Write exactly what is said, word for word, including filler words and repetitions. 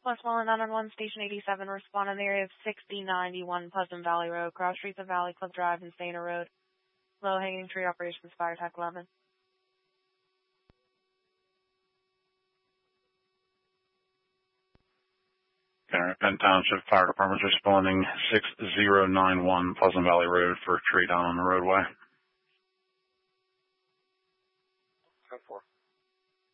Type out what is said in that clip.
Westmoreland nine one one, Station eighty-seven, respond in the area of sixty ninety-one Pleasant Valley Road, cross streets of Valley Club Drive and Stainer Road. Low-hanging tree operations, Fire Tech eleven. Penn Township Fire Department's responding six zero nine one Pleasant Valley Road for a tree down on the roadway.